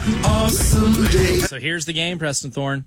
awesome day. So here's the game, Preston Thorne.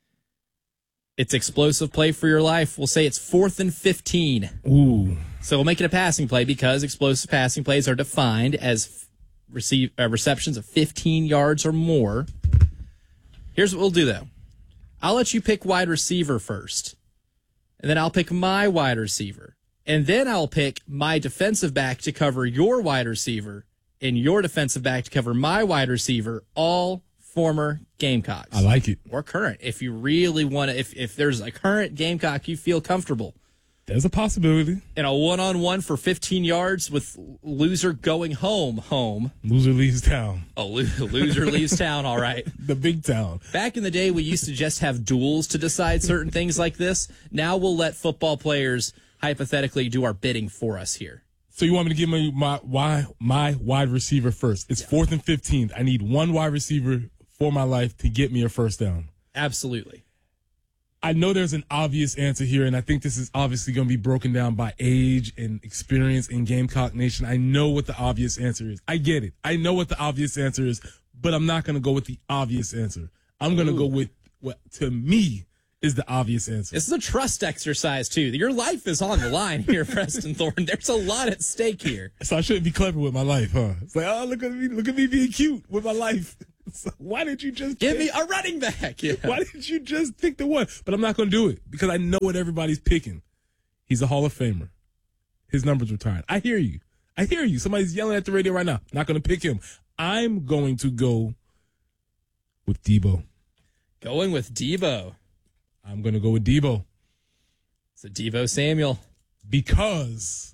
It's explosive play for your life. We'll say it's 4th and 15. Ooh. So we'll make it a passing play because explosive passing plays are defined as receptions of 15 yards or more. Here's what we'll do, though. I'll let you pick wide receiver first, and then I'll pick my wide receiver, and then I'll pick my defensive back to cover your wide receiver, and your defensive back to cover my wide receiver, all former Gamecocks. I like it. Or current. If you really want to, if there's a current Gamecock you feel comfortable. There's a possibility. In a one-on-one for 15 yards with loser going home. Loser leaves town. Oh, loser leaves town, all right. The big town. Back in the day, we used to just have duels to decide certain things like this. Now we'll let football players hypothetically do our bidding for us here. So you want me to give me my wide receiver first? It's 4th and 15. I need one wide receiver for my life to get me a first down. Absolutely. I know there's an obvious answer here, and I think this is obviously going to be broken down by age and experience in Gamecock Nation. I know what the obvious answer is. I get it. I know what the obvious answer is, but I'm not going to go with the obvious answer. I'm going to go with what, to me, is the obvious answer. This is a trust exercise, too. Your life is on the line here, Preston Thorne. There's a lot at stake here. So I shouldn't be clever with my life, huh? It's like, oh, look at me being cute with my life. So why did you just give me a running back? Yeah. Why did you just pick the one? But I'm not going to do it because I know what everybody's picking. He's a Hall of Famer. His number's retired. I hear you. Somebody's yelling at the radio right now. Not going to pick him. I'm going to go with Debo. Going with Debo. I'm going to go with Debo. So Debo Samuel. Because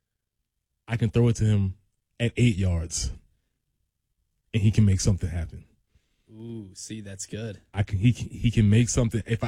I can throw it to him at 8 yards. And he can make something happen. Ooh, see, that's good. He can make something. If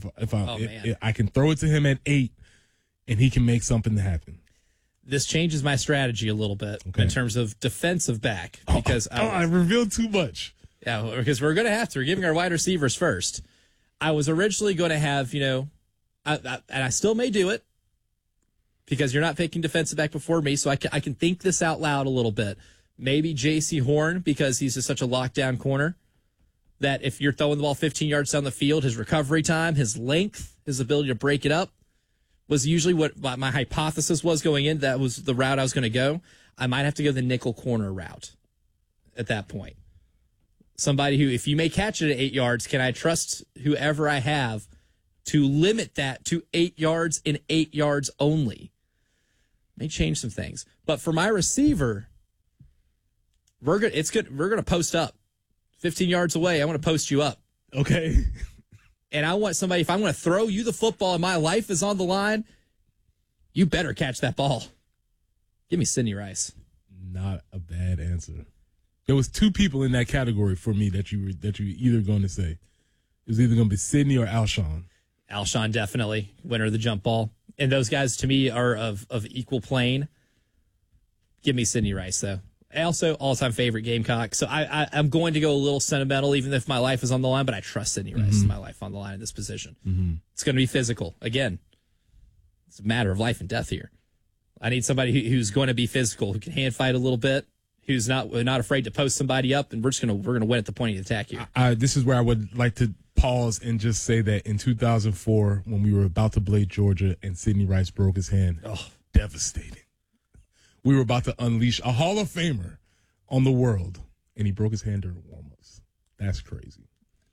I can throw it to him at 8, and he can make something happen. This changes my strategy a little bit in terms of defensive back because I revealed too much. Yeah, because we're giving our wide receivers first. I was originally going to have, and I still may do it because you're not picking defensive back before me, so I can think this out loud a little bit. Maybe J.C. Horn, because he's just such a lockdown corner, that if you're throwing the ball 15 yards down the field, his recovery time, his length, his ability to break it up was usually what my hypothesis was going in. That was the route I was going to go. I might have to go the nickel corner route at that point. Somebody who, if you may catch it at 8 yards, can I trust whoever I have to limit that to 8 yards and 8 yards only? May change some things. But for my receiver, we're gonna post up. 15 yards away, I want to post you up. Okay. And I want somebody, if I'm going to throw you the football and my life is on the line, you better catch that ball. Give me Sidney Rice. Not a bad answer. There was 2 people in that category for me that you were either going to say. It was either going to be Sidney or Alshon. Alshon, definitely. Winner of the jump ball. And those guys, to me, are of equal plane. Give me Sidney Rice, though. Also, all-time favorite Gamecock. So I'm going to go a little sentimental, even if my life is on the line, but I trust Sidney Rice in my life on the line in this position. Mm-hmm. It's going to be physical. Again, it's a matter of life and death here. I need somebody who's going to be physical, who can hand fight a little bit, who's not afraid to post somebody up, and we're going to win at the point of the attack here. This is where I would like to pause and just say that in 2004, when we were about to play Georgia and Sidney Rice broke his hand, devastating. We were about to unleash a Hall of Famer on the world, and he broke his hand during warm-ups. That's crazy.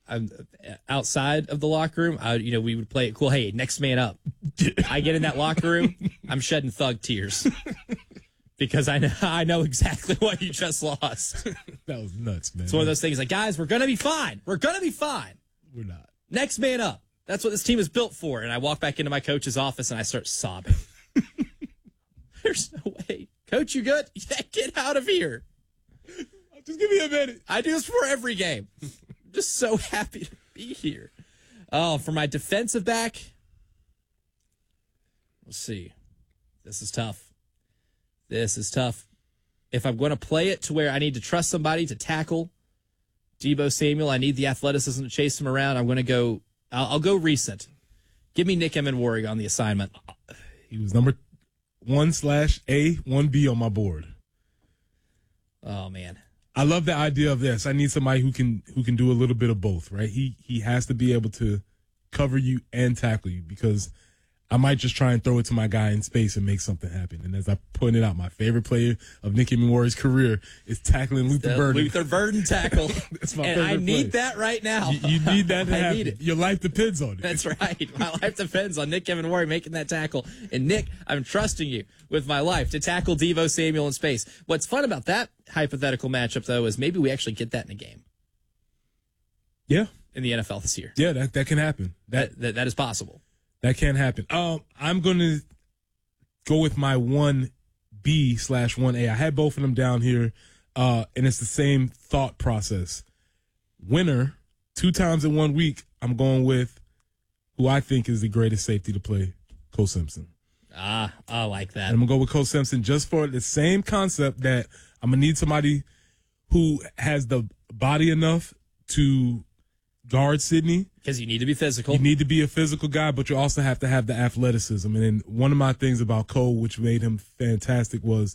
Outside of the locker room, we would play it cool. Hey, next man up. I get in that locker room, I'm shedding thug tears because I know exactly what you just lost. That was nuts, man. It's one of those things like, guys, we're going to be fine. We're going to be fine. We're not. Next man up. That's what this team is built for. And I walk back into my coach's office and I start sobbing. There's no way. Coach, you good? Yeah, get out of here. Just give me a minute. I do this for every game. I'm just so happy to be here. Oh, for my defensive back, let's see. This is tough. If I'm going to play it to where I need to trust somebody to tackle Debo Samuel, I need the athleticism to chase him around. I'm going to go, I'll go recent. Give me Nick Emenwarrig on the assignment. He was number 1/A, 1B on my board. Oh, man. I love the idea of this. I need somebody who can do a little bit of both, right? He has to be able to cover you and tackle you, because I might just try and throw it to my guy in space and make something happen. And as I pointed out, my favorite player of Nick Emenwari's career is tackling Luther Burden. Luther Burden tackle. That's my and favorite I need play. that right now. You need that to happen. need it. Your life depends on it. That's right. My life depends on Nick Emenwari making that tackle. And Nick, I'm trusting you with my life to tackle Deebo Samuel in space. What's fun about that hypothetical matchup, though, is maybe we actually get that in a game. Yeah. In the NFL this year. Yeah, that can happen. That is possible. That can happen. I'm going to go with my 1B/1A. I had both of them down here, and it's the same thought process. Winner, 2 times in 1 week, I'm going with who I think is the greatest safety to play, Cole Simpson. I like that. And I'm going to go with Cole Simpson just for the same concept that I'm going to need somebody who has the body enough to guard Sidney. Because you need to be physical. You need to be a physical guy, but you also have to have the athleticism. And then one of my things about Cole, which made him fantastic, was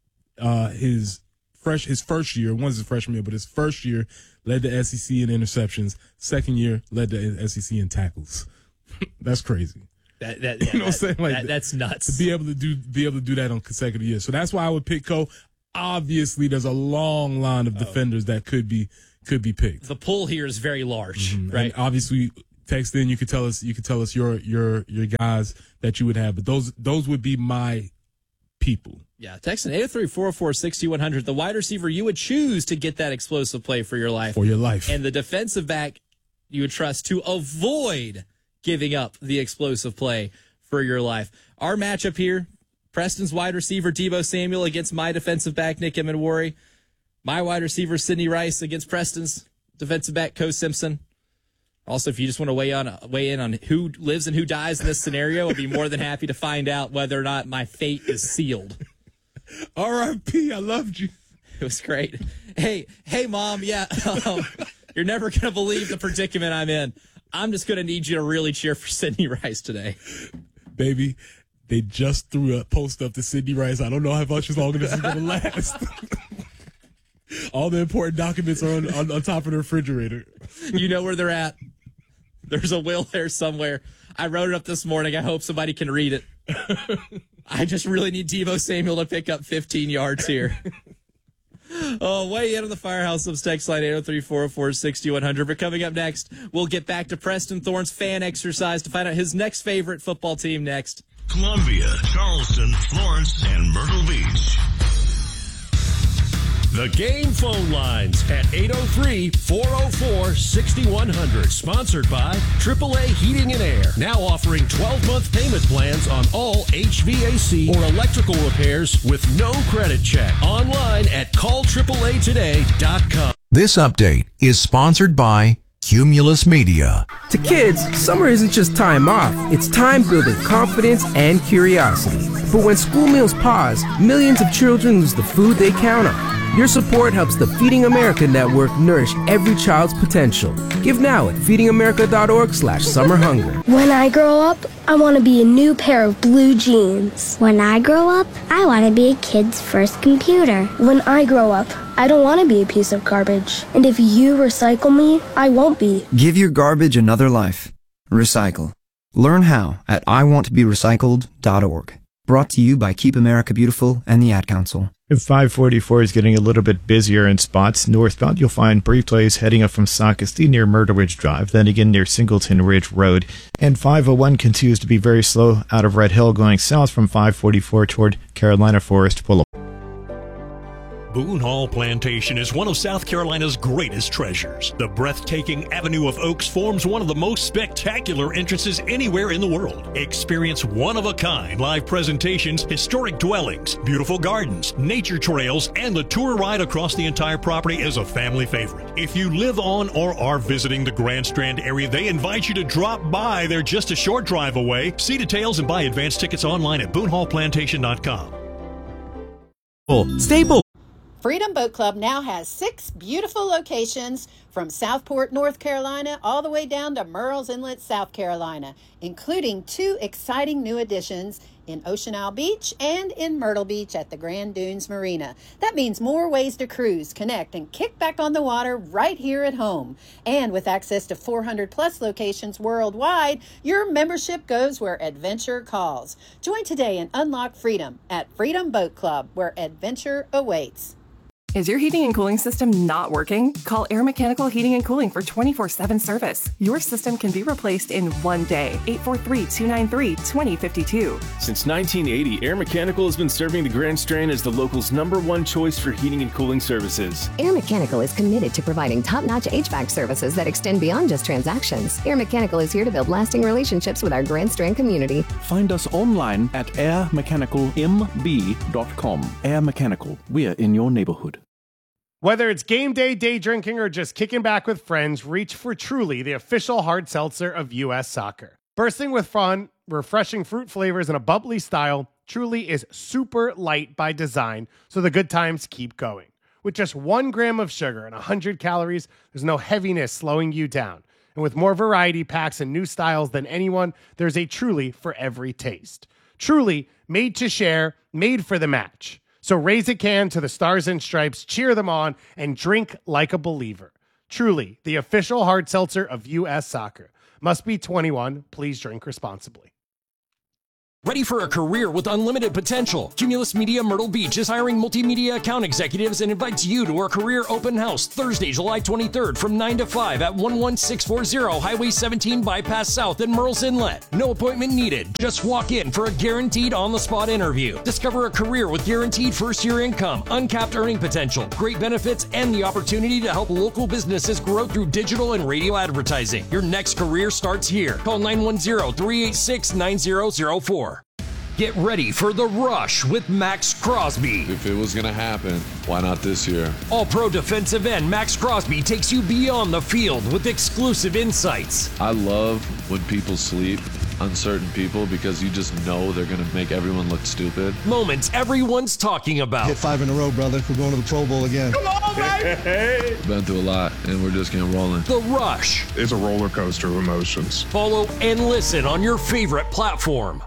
his first year. One's his freshman year, but his first year led the SEC in interceptions. Second year led the SEC in tackles. That's crazy. You know what I'm saying? Like that's nuts. To be able to do that on consecutive years. So that's why I would pick Cole. Obviously, there's a long line of defenders that could be picked. The pool here is very large, right? And obviously, text in. You could tell us your guys that you would have, but those would be my people. Yeah, text in 803-404-6100. The wide receiver you would choose to get that explosive play for your life. For your life. And the defensive back you would trust to avoid giving up the explosive play for your life. Our matchup here, Preston's wide receiver Deebo Samuel against my defensive back Nick Emenwari. My wide receiver, Sidney Rice, against Preston's defensive back, Cole Simpson. Also, if you just want to weigh in on who lives and who dies in this scenario, I'd be more than happy to find out whether or not my fate is sealed. R.I.P. I loved you. It was great. Hey, Mom, yeah, you're never going to believe the predicament I'm in. I'm just going to need you to really cheer for Sidney Rice today. Baby, they just threw a post up to Sidney Rice. I don't know how much longer this is going to last. All the important documents are on top of the refrigerator. You know where they're at. There's a will there somewhere. I wrote it up this morning. I hope somebody can read it. I just really need Deebo Samuel to pick up 15 yards here. Oh, way in on the Firehouse Subs text line 803-404-6100. But coming up next, we'll get back to Preston Thorne's fan exercise to find out his next favorite football team next. Columbia, Charleston, Florence, and Myrtle Beach. The game phone lines at 803-404-6100. Sponsored by AAA Heating and Air. Now offering 12-month payment plans on all HVAC or electrical repairs with no credit check. Online at callAAAtoday.com. This update is sponsored by Cumulus Media. To kids, summer isn't just time off. It's time building confidence and curiosity. But when school meals pause, millions of children lose the food they count on. Your support helps the Feeding America Network nourish every child's potential. Give now at feedingamerica.org/summerhunger. When I grow up, I want to be a new pair of blue jeans. When I grow up, I want to be a kid's first computer. When I grow up, I don't want to be a piece of garbage. And if you recycle me, I won't be. Give your garbage another life. Recycle. Learn how at iwanttoberecycled.org. Brought to you by Keep America Beautiful and the Ad Council. If 544 is getting a little bit busier in spots northbound, you'll find brief delays heading up from Socastee near Myrtle Ridge Drive, then again near Singleton Ridge Road. And 501 continues to be very slow out of Red Hill going south from 544 toward Carolina Forest Boulevard. Boone Hall Plantation is one of South Carolina's greatest treasures. The breathtaking Avenue of Oaks forms one of the most spectacular entrances anywhere in the world. Experience one-of-a-kind live presentations, historic dwellings, beautiful gardens, nature trails, and the tour ride across the entire property is a family favorite. If you live on or are visiting the Grand Strand area, they invite you to drop by. They're just a short drive away. See details and buy advance tickets online at BooneHallPlantation.com. Staple. Freedom Boat Club now has 6 beautiful locations from Southport, North Carolina, all the way down to Murrells Inlet, South Carolina, including 2 exciting new additions in Ocean Isle Beach and in Myrtle Beach at the Grand Dunes Marina. That means more ways to cruise, connect, and kick back on the water right here at home. And with access to 400 plus locations worldwide, your membership goes where adventure calls. Join today and unlock freedom at Freedom Boat Club, where adventure awaits. Is your heating and cooling system not working? Call Air Mechanical Heating and Cooling for 24/7 service. Your system can be replaced in one day. 843-293-2052. Since 1980, Air Mechanical has been serving the Grand Strand as the local's #1 choice for heating and cooling services. Air Mechanical is committed to providing top-notch HVAC services that extend beyond just transactions. Air Mechanical is here to build lasting relationships with our Grand Strand community. Find us online at airmechanicalmb.com. Air Mechanical, we're in your neighborhood. Whether it's game day, day drinking, or just kicking back with friends, reach for Truly, the official hard seltzer of U.S. Soccer. Bursting with fun, refreshing fruit flavors, and a bubbly style, Truly is super light by design, so the good times keep going. With just 1 gram of sugar and 100 calories, there's no heaviness slowing you down. And with more variety packs and new styles than anyone, there's a Truly for every taste. Truly, made to share, made for the match. So raise a can to the Stars and Stripes, cheer them on, and drink like a believer. Truly, the official hard seltzer of U.S. Soccer. Must be 21. Please drink responsibly. Ready for a career with unlimited potential? Cumulus Media Myrtle Beach is hiring multimedia account executives and invites you to our career open house Thursday, July 23rd from 9 to 5 at 11640 Highway 17 Bypass South in Murrells Inlet. No appointment needed. Just walk in for a guaranteed on-the-spot interview. Discover a career with guaranteed first-year income, uncapped earning potential, great benefits, and the opportunity to help local businesses grow through digital and radio advertising. Your next career starts here. Call 910-386-9004. Get ready for the rush with Max Crosby. If it was going to happen, why not this year? All-pro defensive end Max Crosby takes you beyond the field with exclusive insights. I love when people sleep on certain people because you just know they're going to make everyone look stupid. Moments everyone's talking about. Hit 5 in a row, brother. We're going to the Pro Bowl again. Come on, baby! Been through a lot, and we're just getting rolling. The Rush. It's a roller coaster of emotions. Follow and listen on your favorite platform.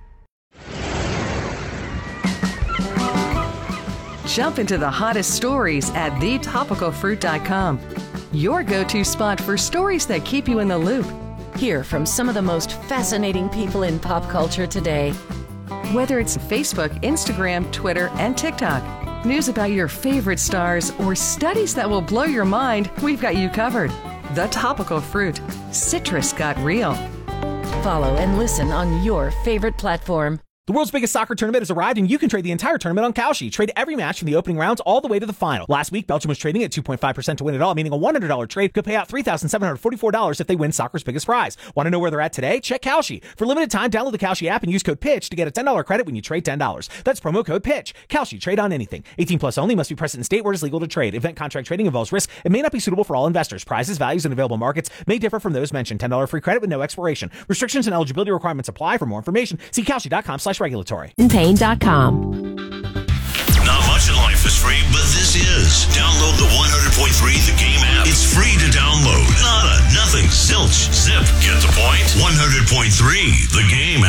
Jump into the hottest stories at thetopicalfruit.com. Your go-to spot for stories that keep you in the loop. Hear from some of the most fascinating people in pop culture today. Whether it's Facebook, Instagram, Twitter, and TikTok, news about your favorite stars, or studies that will blow your mind, we've got you covered. The Topical Fruit. Citrus got real. Follow and listen on your favorite platform. The world's biggest soccer tournament has arrived, and you can trade the entire tournament on Kalshi. Trade every match from the opening rounds all the way to the final. Last week, Belgium was trading at 2.5% to win it all, meaning a $100 trade could pay out $3,744 if they win soccer's biggest prize. Want to know where they're at today? Check Kalshi. For limited time, download the Kalshi app and use code PITCH to get a $10 credit when you trade $10. That's promo code PITCH. Kalshi. Trade on anything. 18 plus only. Must be present in state where it is legal to trade. Event contract trading involves risk. It may not be suitable for all investors. Prizes, values, and available markets may differ from those mentioned. $10 free credit with no expiration. Restrictions and eligibility requirements apply. For more information, see Kalshi.com/regulatory. Pain.com. Not much in life is free, but this is. Download the 100.3 The Game app. It's free to download. Nada, nothing, zilch, zip. Get the point? 100.3 The